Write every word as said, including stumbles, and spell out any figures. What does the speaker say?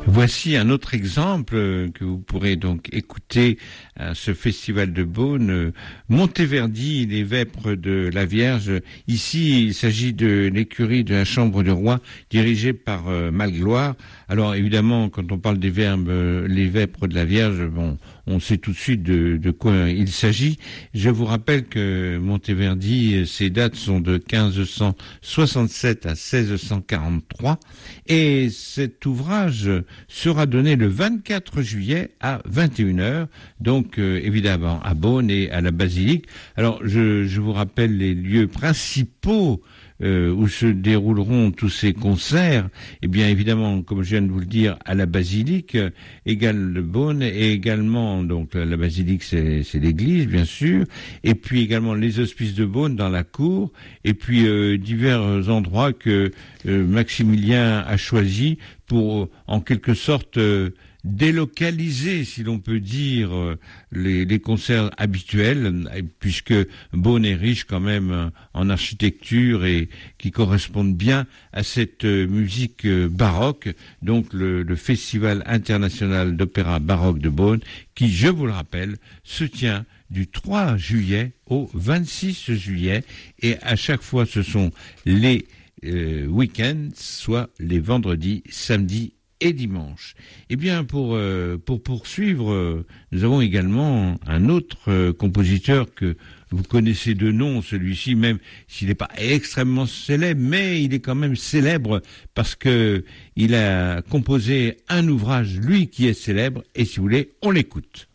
Voici un autre exemple que vous pourrez donc écouter à ce festival de Beaune. Monteverdi, les vêpres de la Vierge. Ici, il s'agit de l'écurie de la Chambre du Roi, dirigée par euh, Malgloire. Alors évidemment, quand on parle des verbes, euh, les vêpres de la Vierge, bon, on sait tout de suite de, de quoi il s'agit. Je vous rappelle que Monteverdi, ses dates sont de quinze cent soixante-sept à seize cent quarante-trois, et cet ouvrage sera donné le vingt-quatre juillet à vingt et une heures, donc euh, évidemment à Beaune et à la Basilique. Alors je, je vous rappelle les lieux principaux Euh, où se dérouleront tous ces concerts. Eh bien évidemment, comme je viens de vous le dire, à la Basilique, euh, égale de Beaune, et également, donc la Basilique c'est, c'est l'église bien sûr, et puis également les Hospices de Beaune dans la cour, et puis euh, divers endroits que euh, Maximilien a choisis pour en quelque sorte euh, délocaliser, si l'on peut dire, les, les concerts habituels, puisque Beaune est riche quand même en architecture et qui correspondent bien à cette musique baroque. Donc le, le Festival international d'opéra baroque de Beaune, qui, je vous le rappelle, se tient du trois juillet au vingt-six juillet, et à chaque fois ce sont les euh, week-ends, soit les vendredis, samedis et dimanche. Eh bien, pour euh, pour poursuivre, euh, nous avons également un autre euh, compositeur que vous connaissez de nom, celui-ci, même s'il n'est pas extrêmement célèbre, mais il est quand même célèbre parce que il a composé un ouvrage, lui, qui est célèbre, et si vous voulez, on l'écoute.